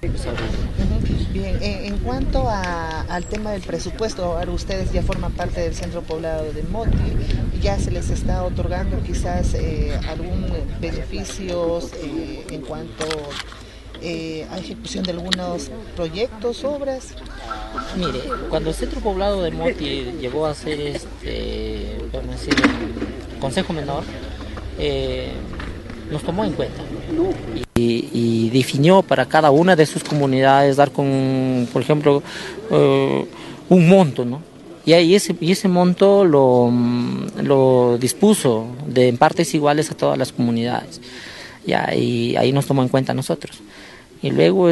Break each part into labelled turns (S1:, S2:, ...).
S1: Bien, en cuanto al tema del presupuesto, ahora ustedes ya forman parte del centro poblado de Moti, ya se les está otorgando quizás algún beneficios en cuanto a ejecución de algunos proyectos, obras.
S2: Mire, cuando el centro poblado de Moti llegó a ser vamos a decir, consejo menor, eh, nos tomó en cuenta y definió para cada una de sus comunidades dar con, por ejemplo, un monto, ¿no? Y ese monto lo dispuso en partes iguales a todas las comunidades. Ya, y ahí nos tomó en cuenta a nosotros. Y luego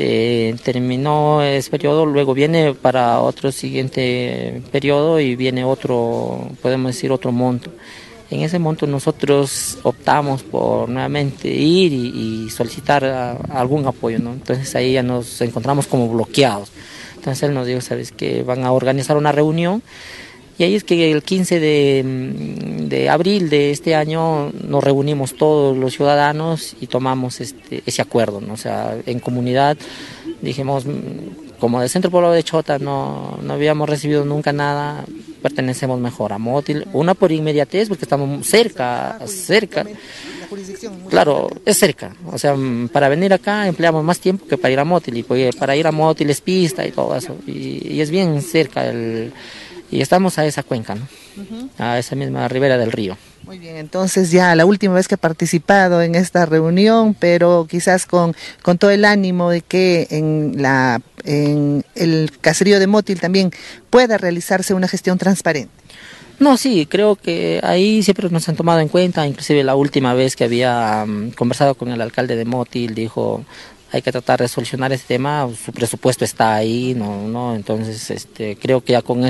S2: terminó ese periodo, luego viene para otro siguiente periodo y viene otro, podemos decir, otro monto. En ese monto nosotros optamos por nuevamente ir y solicitar algún apoyo, ¿no? Entonces ahí ya nos encontramos como bloqueados. Entonces él nos dijo, ¿sabes qué? Van a organizar una reunión y ahí es que el 15 de abril de este año nos reunimos todos los ciudadanos y tomamos ese acuerdo, ¿no? O sea, en comunidad dijimos, como del Centro Poblado de Chota no habíamos recibido nunca nada, pertenecemos mejor a Motil, una por inmediatez porque estamos cerca.
S1: La jurisdicción.
S2: Claro, es cerca, o sea, para venir acá empleamos más tiempo que para ir a Motil, y pues, para ir a Motil es pista y todo eso, y es bien cerca, y estamos a esa cuenca, ¿no? A esa misma ribera del río.
S1: Muy bien, entonces ya la última vez que he participado en esta reunión, pero quizás con todo el ánimo de que en el caserío de Motil también pueda realizarse una gestión transparente.
S2: No, sí, creo que ahí siempre nos han tomado en cuenta, inclusive la última vez que había conversado con el alcalde de Motil, dijo, hay que tratar de solucionar este tema, su presupuesto está ahí, no, entonces creo que ya con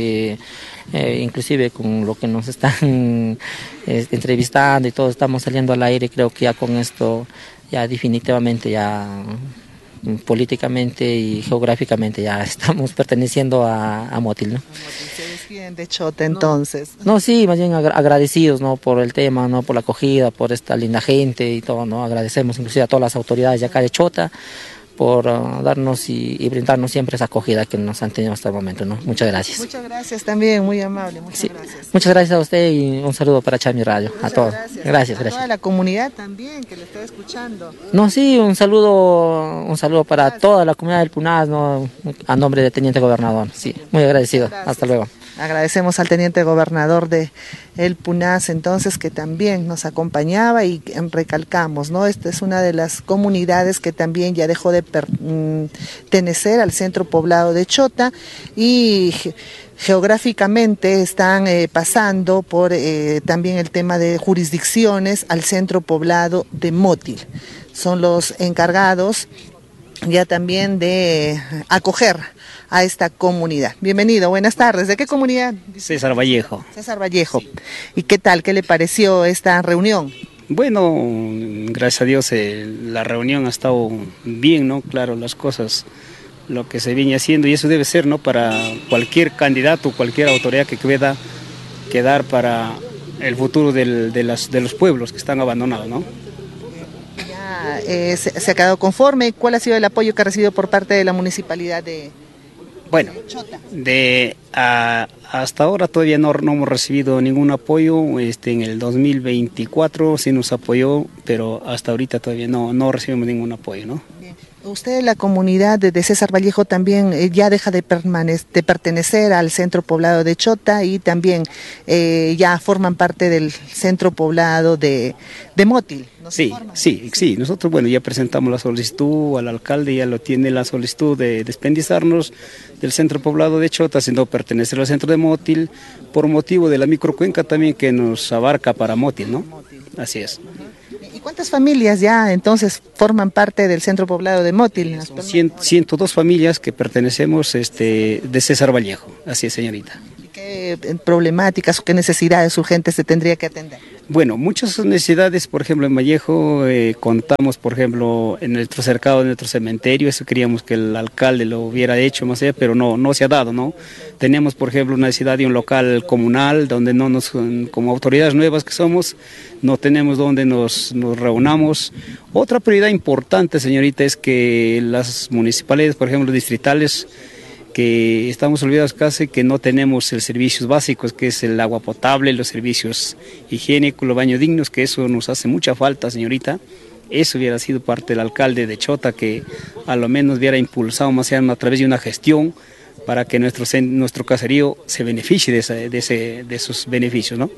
S2: inclusive con lo que nos están entrevistando y todo, estamos saliendo al aire, creo que ya con esto, ya definitivamente ya políticamente y geográficamente ya estamos perteneciendo a Motil, ¿no?
S1: Ustedes vienen de Chota entonces.
S2: No, sí, más bien agradecidos, ¿no? Por el tema, ¿no? Por la acogida, por esta linda gente y todo, ¿no? Agradecemos inclusive a todas las autoridades de acá de Chota por darnos y brindarnos siempre esa acogida que nos han tenido hasta el momento, ¿no? Muchas gracias.
S1: Muchas gracias también, muy amable, muchas gracias.
S2: Muchas gracias a usted y un saludo para Chami Radio, a todos. Gracias.
S1: A toda la comunidad también que le está escuchando.
S2: No, sí, un saludo para toda la comunidad del Punaz, ¿no? A nombre del Teniente Gobernador, sí, muy agradecido. Hasta luego.
S1: Agradecemos al Teniente Gobernador de El Punaz, entonces, que también nos acompañaba y recalcamos, ¿no? Esta es una de las comunidades que también ya dejó de pertenecer al centro poblado de Chota y geográficamente están pasando por también el tema de jurisdicciones al centro poblado de Motil. Son los encargados ya también de acoger a esta comunidad. Bienvenido, buenas tardes. ¿De qué comunidad?
S3: César Vallejo.
S1: César Vallejo. Sí. ¿Y qué tal? ¿Qué le pareció esta reunión?
S3: Bueno, gracias a Dios la reunión ha estado bien, ¿no? Claro, las cosas, lo que se viene haciendo, y eso debe ser, ¿no? Para cualquier candidato, cualquier autoridad que pueda quedar para el futuro de los pueblos que están abandonados, ¿no?
S1: ¿Se ha quedado conforme? ¿Cuál ha sido el apoyo que ha recibido por parte de la municipalidad de Chota?
S3: Hasta ahora todavía no hemos recibido ningún apoyo. En el 2024 sí nos apoyó, pero hasta ahorita todavía no recibimos ningún apoyo, ¿no?
S1: Bien. Usted, la comunidad de César Vallejo, también ya deja de pertenecer al centro poblado de Chota y también ya forman parte del centro poblado de Motil.
S3: Sí. Nosotros, bueno, ya presentamos la solicitud al alcalde, ya lo tiene la solicitud de despendizarnos del centro poblado de Chota, siendo pertenecer al centro de Motil, por motivo de la microcuenca también que nos abarca para Motil, ¿no? Así es.
S1: ¿Y cuántas familias ya entonces forman parte del centro poblado de Motil?
S3: 102 familias que pertenecemos de César Vallejo, así es, señorita.
S1: ¿Y qué problemáticas o qué necesidades urgentes se tendría que atender?
S3: Bueno, muchas necesidades, por ejemplo, en Vallejo contamos, por ejemplo, en nuestro cercado de nuestro cementerio, eso queríamos que el alcalde lo hubiera hecho más allá, pero no se ha dado, ¿no? Tenemos, por ejemplo, una necesidad de un local comunal donde no nos, como autoridades nuevas que somos, no tenemos donde nos reunamos. Otra prioridad importante, señorita, es que las municipalidades, por ejemplo, distritales, que estamos olvidados casi que no tenemos los servicios básicos, que es el agua potable, los servicios higiénicos, los baños dignos, que eso nos hace mucha falta, señorita. Eso hubiera sido parte del alcalde de Chota, que a lo menos hubiera impulsado más allá a través de una gestión para que nuestro caserío se beneficie de esos beneficios, ¿no?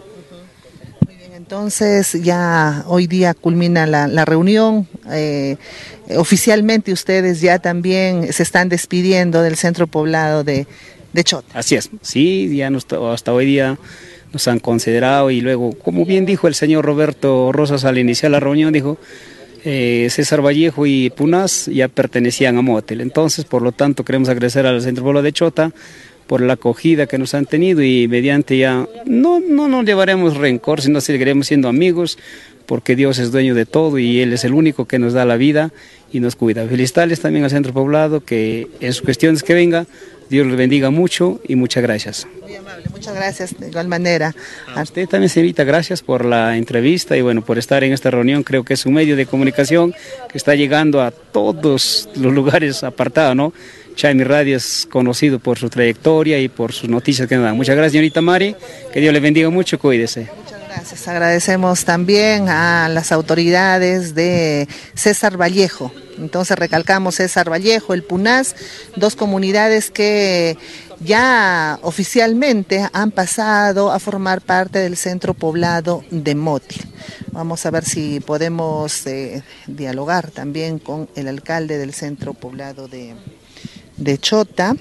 S1: Entonces ya hoy día culmina la reunión, oficialmente ustedes ya también se están despidiendo del centro poblado de Chota.
S3: Así es, sí, ya hasta hoy día nos han considerado y luego, como bien dijo el señor Roberto Rosas al iniciar la reunión, dijo César Vallejo y Punas ya pertenecían a Motel, entonces por lo tanto queremos agradecer al centro poblado de Chota por la acogida que nos han tenido y mediante ya no nos llevaremos rencor, sino seguiremos siendo amigos porque Dios es dueño de todo y Él es el único que nos da la vida y nos cuida. Felicitarles también al centro poblado, que en sus cuestiones que venga, Dios les bendiga mucho y muchas gracias.
S1: Muy amable, muchas gracias de igual manera.
S3: A usted también, señorita, gracias por la entrevista y bueno, por estar en esta reunión. Creo que es un medio de comunicación que está llegando a todos los lugares apartados, ¿no? Chami Radio es conocido por su trayectoria y por sus noticias que nos dan. Muchas gracias, señorita Mari, que Dios le bendiga mucho, cuídese.
S1: Muchas gracias, agradecemos también a las autoridades de César Vallejo. Entonces recalcamos César Vallejo, el Punas, dos comunidades que ya oficialmente han pasado a formar parte del centro poblado de Motil. Vamos a ver si podemos dialogar también con el alcalde del centro poblado de Chota.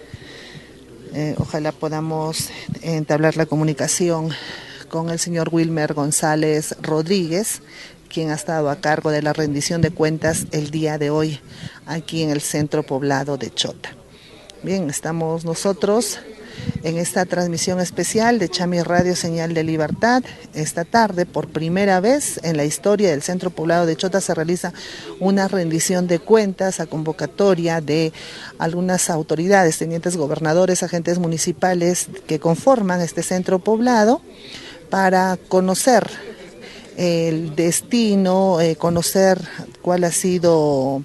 S1: Ojalá podamos entablar la comunicación con el señor Wilmer González Rodríguez, quien ha estado a cargo de la rendición de cuentas el día de hoy aquí en el centro poblado de Chota. Bien, estamos nosotros en esta transmisión especial de Chami Radio Señal de Libertad. Esta tarde, por primera vez en la historia del centro poblado de Chota, se realiza una rendición de cuentas a convocatoria de algunas autoridades, tenientes gobernadores, agentes municipales que conforman este centro poblado, para conocer el destino, conocer cuál ha sido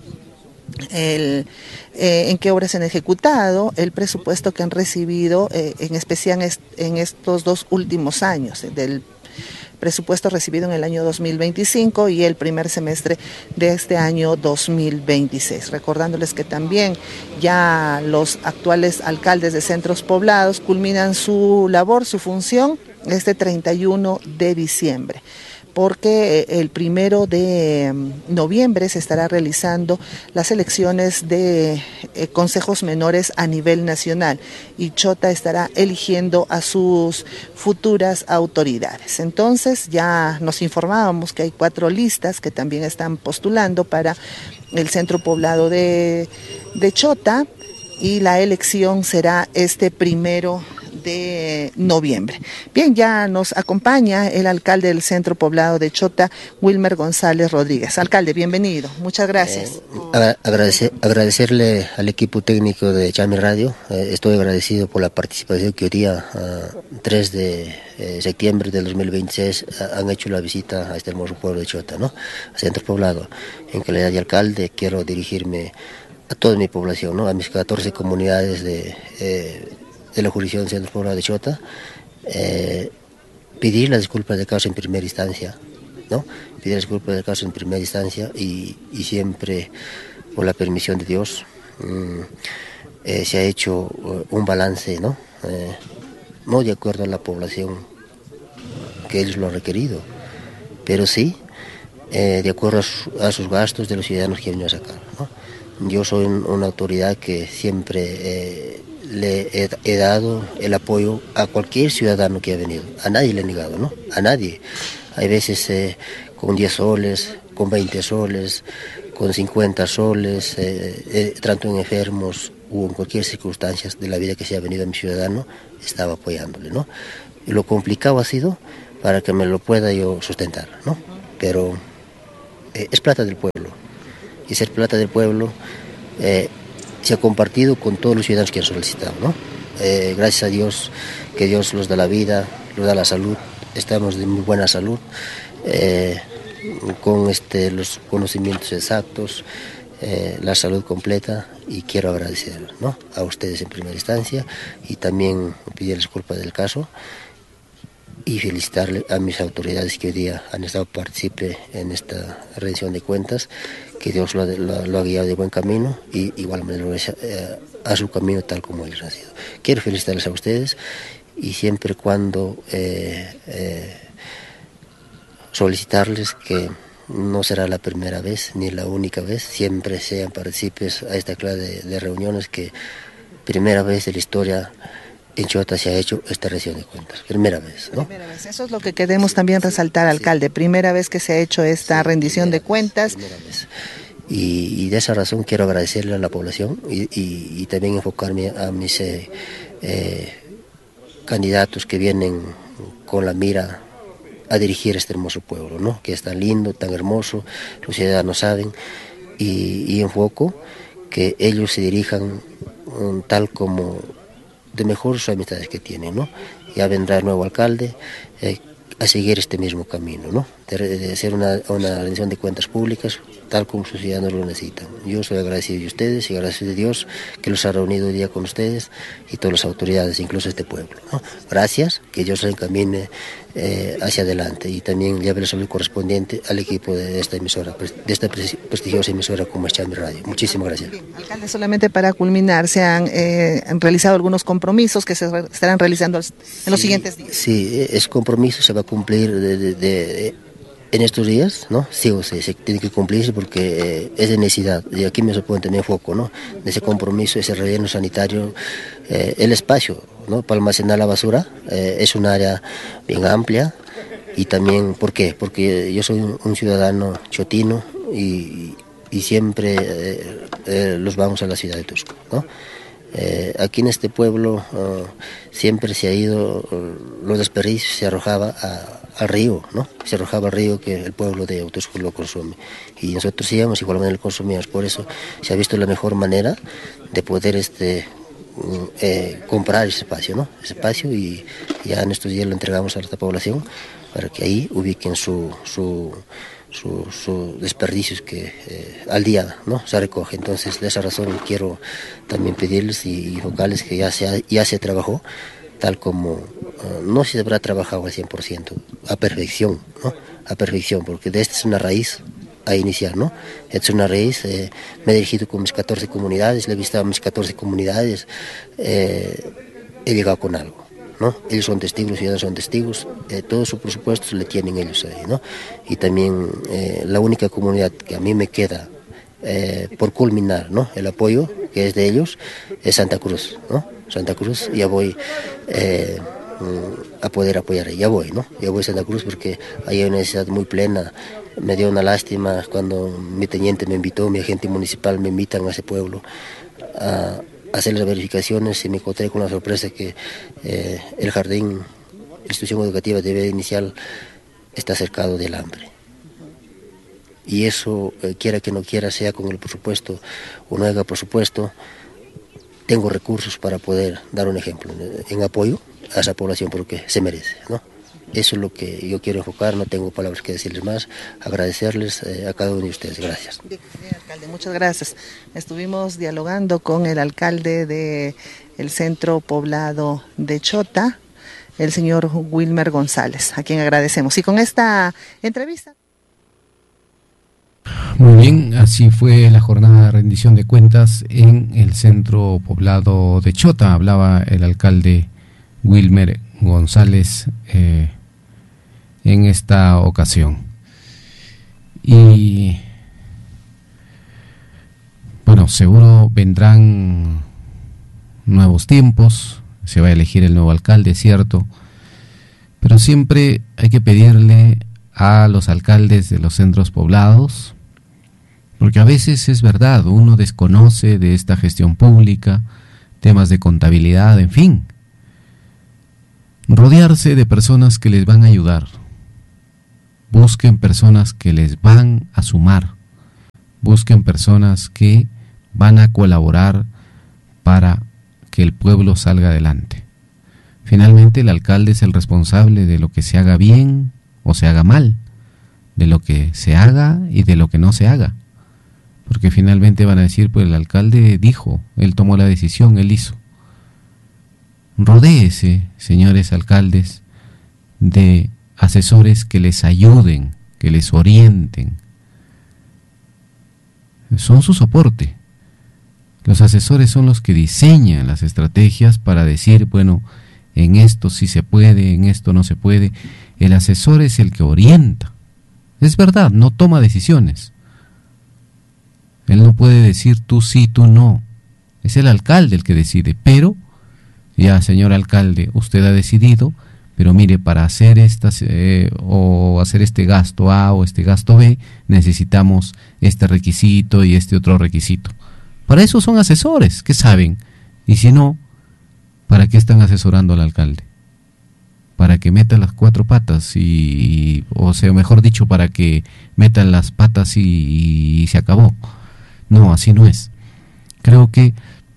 S1: en qué obras se han ejecutado, el presupuesto que han recibido, en especial en estos 2 últimos años, del presupuesto recibido en el año 2025 y el primer semestre de este año 2026. Recordándoles que también ya los actuales alcaldes de centros poblados culminan su labor, su función, este 31 de diciembre. Porque el 1 de noviembre se estará realizando las elecciones de consejos menores a nivel nacional y Chota estará eligiendo a sus futuras autoridades. Entonces ya nos informábamos que hay 4 listas que también están postulando para el centro poblado de Chota y la elección será este 1 de noviembre. Bien, ya nos acompaña el alcalde del centro poblado de Chota, Wilmer González Rodríguez. Alcalde, bienvenido. Muchas gracias.
S4: Agradecerle al equipo técnico de Chami Radio. Estoy agradecido por la participación que hoy día, 3 de septiembre del 2026, han hecho la visita a este hermoso pueblo de Chota, ¿no? Al centro poblado. En calidad de alcalde quiero dirigirme a toda mi población, ¿no? A mis 14 comunidades de la jurisdicción del centro poblado de Chota, pedir las disculpas de causa en primera instancia, ¿no? Pedir las disculpas de causa en primera instancia y siempre, por la permisión de Dios, se ha hecho un balance, ¿no? No de acuerdo a la población que ellos lo han requerido, pero sí de acuerdo a sus gastos de los ciudadanos que han venido a sacar, ¿no? Yo soy una autoridad que siempre le he dado el apoyo a cualquier ciudadano que ha venido. A nadie le he negado, ¿no? A nadie. Hay veces con 10 soles, con 20 soles, con 50 soles, tanto en enfermos o en cualquier circunstancia de la vida que se ha venido a mi ciudadano, estaba apoyándole, ¿no? Y lo complicado ha sido para que me lo pueda yo sustentar, ¿no? Pero es plata del pueblo, y ser plata del pueblo se ha compartido con todos los ciudadanos que han solicitado, ¿no? Gracias a Dios, que Dios los da la vida, los da la salud, estamos de muy buena salud, con los conocimientos exactos, la salud completa, y quiero agradecer, ¿no?, a ustedes en primera instancia, y también pedir disculpas del caso y felicitarle a mis autoridades que hoy día han estado partícipe en esta rendición de cuentas, que Dios lo ha guiado de buen camino, y igual manera a su camino tal como ellos han sido. Quiero felicitarles a ustedes, y siempre cuando solicitarles que no será la primera vez ni la única vez, siempre sean partícipes a esta clase de reuniones, que primera vez en la historia en Chota se ha hecho esta rendición de cuentas, primera vez, ¿no?
S1: Primera vez. Eso es lo que queremos también resaltar, alcalde, primera vez que se ha hecho esta rendición de cuentas.
S4: Primera vez. Y de esa razón quiero agradecerle a la población, y también enfocarme a mis candidatos que vienen con la mira a dirigir este hermoso pueblo, ¿no?, que es tan lindo, tan hermoso, los ciudadanos saben, y enfoco que ellos se dirijan tal como de mejor sus amistades que tienen, ¿no? Ya vendrá el nuevo alcalde a seguir este mismo camino, ¿no?, de hacer una rendición de cuentas públicas tal como sus ciudadanos lo necesitan. Yo soy agradecido de ustedes y agradecido de Dios que los ha reunido hoy día con ustedes y todas las autoridades, incluso este pueblo, ¿no? Gracias, que Dios se encamine hacia adelante, y también lleve el saludo correspondiente al equipo de esta emisora, de esta prestigiosa emisora como es Chambi Radio. Muchísimas gracias.
S1: Bien, alcalde, solamente para culminar, se han realizado algunos compromisos que se estarán realizando en los siguientes días.
S4: Sí, ese compromiso se va a cumplir en estos días, ¿no? Sí o sí, se tiene que cumplirse porque es de necesidad, y aquí me supone también foco, ¿no?, de ese compromiso, ese relleno sanitario, el espacio, ¿no?, para almacenar la basura, es un área bien amplia, y también, ¿por qué? Porque yo soy un ciudadano chotino, y siempre los vamos a la ciudad de Tusco, ¿no? Aquí en este pueblo siempre se ha ido, los desperdicios se arrojaba al río, ¿no? Se arrojaba al río que el pueblo de Tusco lo consume, y nosotros íbamos igualmente lo consumíamos. Por eso se ha visto la mejor manera de poder comprar ese espacio, ¿no? Ese espacio, y ya en estos días lo entregamos a esta población para que ahí ubiquen sus desperdicios que al día, ¿no?, se recoge. Entonces, de esa razón quiero también pedirles y enfocarles que ya se trabajó tal como no se habrá trabajado al 100%, a perfección, ¿no?, a perfección, porque de esta es una raíz a iniciar, ¿no? Esta es una raíz, me he dirigido con mis 14 comunidades, le he visitado a mis 14 comunidades, he llegado con algo, ¿no? Ellos son testigos, los ciudadanos son testigos, todo su presupuesto le tienen ellos ahí, ¿no? Y también la única comunidad que a mí me queda por culminar, ¿no?, el apoyo que es de ellos, es Santa Cruz, ¿no? Santa Cruz, ya voy a poder apoyar, ya voy a Santa Cruz, porque hay una necesidad muy plena. Me dio una lástima cuando mi teniente me invitó, mi agente municipal me invitan a ese pueblo a hacer las verificaciones, y me encontré con la sorpresa que el jardín, la institución educativa de vida inicial, está cercado del hambre. Y eso, quiera que no quiera, sea con el presupuesto o no haya presupuesto, tengo recursos para poder dar un ejemplo en apoyo a esa población, porque se merece, ¿no? Eso es lo que yo quiero enfocar, no tengo palabras que decirles más, agradecerles a cada uno de ustedes. Gracias.
S1: Bien, alcalde, muchas gracias. Estuvimos dialogando con el alcalde del centro poblado de Chota, el señor Wilmer González, a quien agradecemos. Y con esta entrevista...
S5: Muy bien, así fue la jornada de rendición de cuentas en el centro poblado de Chota. Hablaba el alcalde Wilmer González en esta ocasión. Y bueno, seguro vendrán nuevos tiempos, se va a elegir el nuevo alcalde, cierto, pero siempre hay que pedirle a los alcaldes de los centros poblados, porque a veces es verdad, uno desconoce de esta gestión pública, temas de contabilidad, en fin. rodearse de personas que les van a ayudar. Busquen personas que les van a sumar. Busquen personas que van a colaborar para que el pueblo salga adelante. Finalmente, el alcalde es el responsable de lo que se haga bien o se haga mal, de lo que se haga y de lo que no se haga. Porque finalmente van a decir, pues el alcalde dijo, él tomó la decisión, él hizo. Rodéese, señores alcaldes, de asesores que les ayuden, que les orienten. Son su soporte. Los asesores son los que diseñan las estrategias para decir, bueno, en esto sí se puede, en esto no se puede. El asesor es el que orienta. Es verdad, no toma decisiones. Él no puede decir tú sí, tú no. Es el alcalde el que decide, pero ya, señor alcalde, usted ha decidido, pero mire, para hacer o hacer este gasto A o este gasto B, necesitamos este requisito y este otro requisito. Para eso son asesores, que saben. Y si no, ¿para qué están asesorando al alcalde? Para que meta las cuatro patas o sea, mejor dicho, para que metan las patas y se acabó. No, así no es. Creo que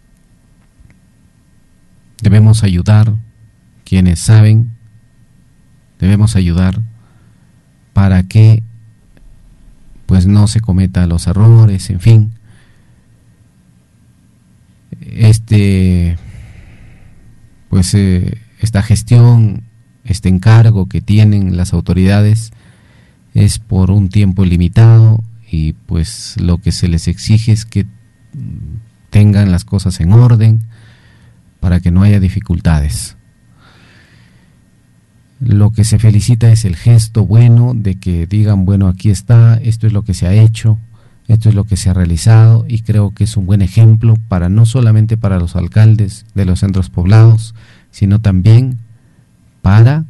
S5: debemos ayudar quienes saben, debemos ayudar para que pues no se cometan los errores, en fin. Esta gestión, este encargo que tienen las autoridades es por un tiempo limitado y pues lo que se les exige es que tengan las cosas en orden para que no haya dificultades. Lo que se felicita es el gesto bueno de que digan, bueno, aquí está, esto es lo que se ha hecho, esto es lo que se ha realizado, y creo que es un buen ejemplo no solamente para los alcaldes de los centros poblados, sino también para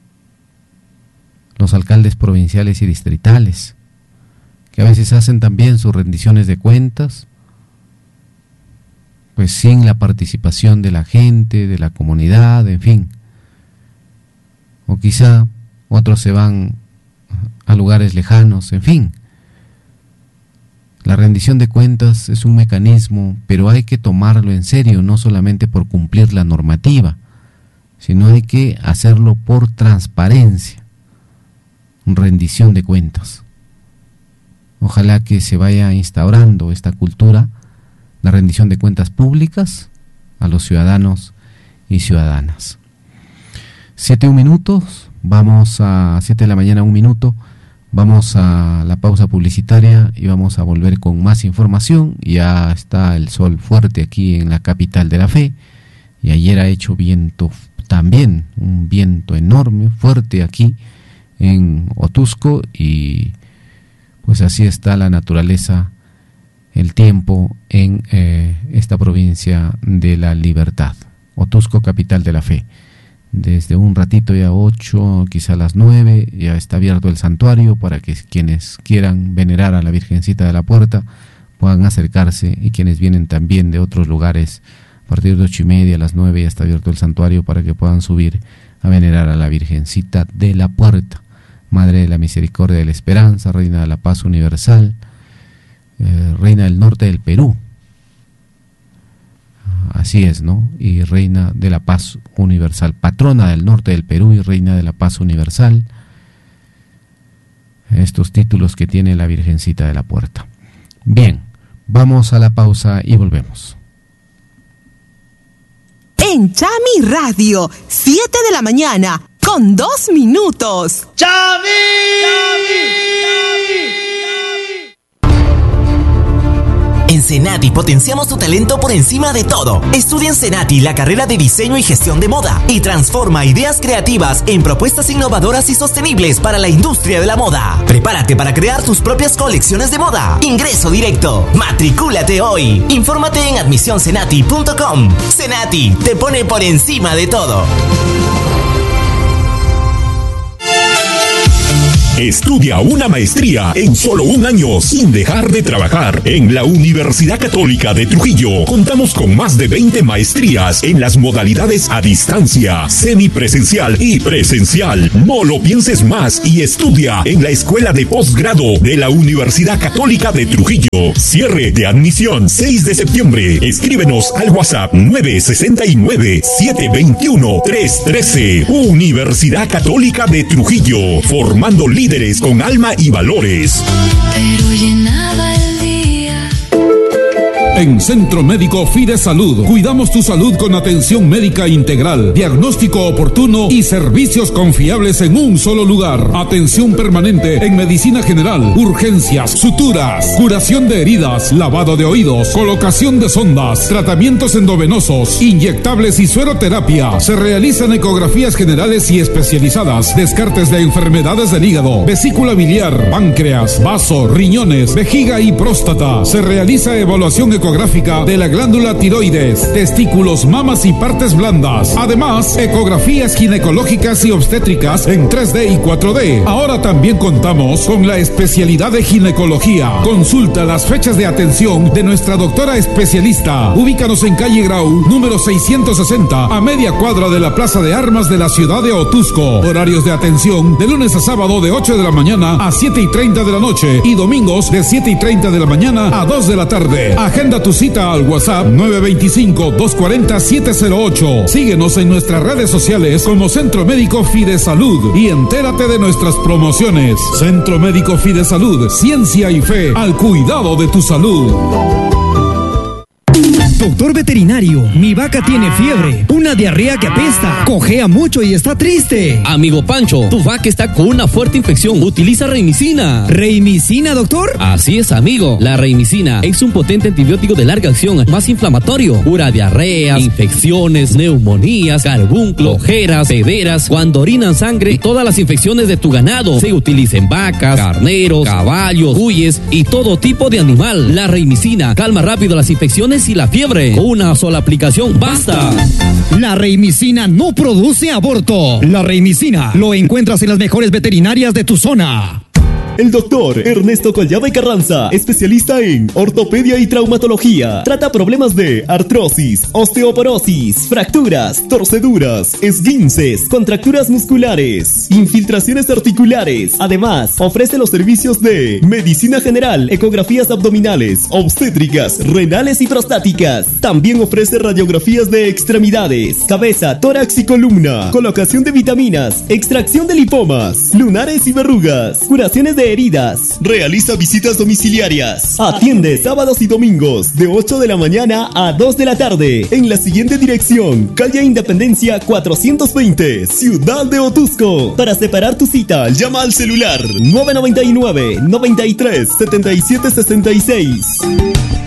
S5: los alcaldes provinciales y distritales, que a veces hacen también sus rendiciones de cuentas, pues sin la participación de la gente, de la comunidad, en fin. O quizá otros se van a lugares lejanos, en fin. La rendición de cuentas es un mecanismo, pero hay que tomarlo en serio, no solamente por cumplir la normativa, sino hay que hacerlo por transparencia, rendición de cuentas. Ojalá que se vaya instaurando esta cultura, la rendición de cuentas públicas a los ciudadanos y ciudadanas. 7:01 minutos, vamos a 7 de la mañana, 1 minuto, vamos a la pausa publicitaria y vamos a volver con más información. Ya está el sol fuerte aquí en la capital de la fe, y ayer ha hecho viento también, un viento enorme, fuerte aquí en Otusco, y pues así está la naturaleza, el tiempo en esta provincia de la Libertad, Otusco, capital de la fe. Desde un ratito, ya 8, quizá las 9, ya está abierto el santuario para que quienes quieran venerar a la Virgencita de la Puerta puedan acercarse, y quienes vienen también de otros lugares, a partir de 8:30, a las 9 ya está abierto el santuario para que puedan subir a venerar a la Virgencita de la Puerta, Madre de la Misericordia y de la Esperanza, Reina de la Paz Universal, Reina del Norte del Perú. Así es, ¿no? Y Reina de la Paz Universal, patrona del norte del Perú y Reina de la Paz Universal. Estos títulos que tiene la Virgencita de la Puerta. Bien, vamos a la pausa y volvemos.
S6: En Chami Radio, 7 de la mañana, con 2 minutos.
S7: ¡Chami! En Senati potenciamos tu talento por encima de todo. Estudia en Senati la carrera de diseño y gestión de moda y transforma ideas creativas en propuestas innovadoras y sostenibles para la industria de la moda. Prepárate para crear tus propias colecciones de moda. Ingreso directo. Matricúlate hoy. Infórmate en admisioncenati.com. Senati te pone por encima de todo.
S8: Estudia una maestría en solo un año sin dejar de trabajar. En la Universidad Católica de Trujillo contamos con más de 20 maestrías en las modalidades a distancia, semipresencial y presencial. No lo pienses más y estudia en la Escuela de Posgrado de la Universidad Católica de Trujillo. Cierre de admisión 6 de septiembre. Escríbenos al WhatsApp 969-721-313. Universidad Católica de Trujillo, formando líderes con alma y valores.
S9: Pero llenaba el día.
S10: En Centro Médico Fide Salud, cuidamos tu salud con atención médica integral, diagnóstico oportuno y servicios confiables en un solo lugar. Atención permanente en medicina general, urgencias, suturas, curación de heridas, lavado de oídos, colocación de sondas, tratamientos endovenosos, inyectables y sueroterapia. Se realizan ecografías generales y especializadas, descartes de enfermedades del hígado, vesícula biliar, páncreas, vaso, riñones, vejiga y próstata. Se realiza evaluación ecográfica de la glándula tiroides, testículos, mamas y partes blandas. Además, ecografías ginecológicas y obstétricas en 3D y 4D. Ahora también contamos con la especialidad de ginecología. Consulta las fechas de atención de nuestra doctora especialista. Ubícanos en calle Grau, número 660, a media cuadra de la Plaza de Armas de la ciudad de Otusco. Horarios de atención de lunes a sábado de 8 de la mañana a 7:30 de la noche y domingos de 7:30 de la mañana a 2 de la tarde. Agenda tu cita al WhatsApp 925-240-708. Síguenos en nuestras redes sociales como Centro Médico Fide Salud y entérate de nuestras promociones. Centro Médico Fide Salud, ciencia y fe al cuidado de tu salud.
S11: Doctor veterinario, mi vaca tiene fiebre, una diarrea que apesta, cojea mucho y está triste.
S12: Amigo Pancho, tu vaca está con una fuerte infección. Utiliza Reimicina.
S11: ¿Reimicina, doctor?
S12: Así es, amigo. La Reimicina es un potente antibiótico de larga acción, más inflamatorio. Cura diarreas, infecciones, neumonías, carbunclo, ojeras, pederas, cuando orinan sangre y todas las infecciones de tu ganado. Se utiliza en vacas, carneros, caballos, cuyes y todo tipo de animal. La Reimicina calma rápido las infecciones y la fiebre. Una sola aplicación basta.
S11: La Reimicina no produce aborto. La Reimicina lo encuentras en las mejores veterinarias de tu zona.
S13: El doctor Ernesto Collada y Carranza, especialista en ortopedia y traumatología, trata problemas de artrosis, osteoporosis, fracturas, torceduras, esguinces, contracturas musculares, infiltraciones articulares. Además, ofrece los servicios de medicina general, ecografías abdominales, obstétricas, renales y prostáticas. También ofrece radiografías de extremidades, cabeza, tórax y columna, colocación de vitaminas, extracción de lipomas, lunares y verrugas, curaciones de heridas. Realiza visitas domiciliarias. Atiende sábados y domingos de 8 de la mañana a 2 de la tarde en la siguiente dirección: calle Independencia 420, Ciudad de Otusco. Para separar tu cita, llama al celular 999 93 77 66.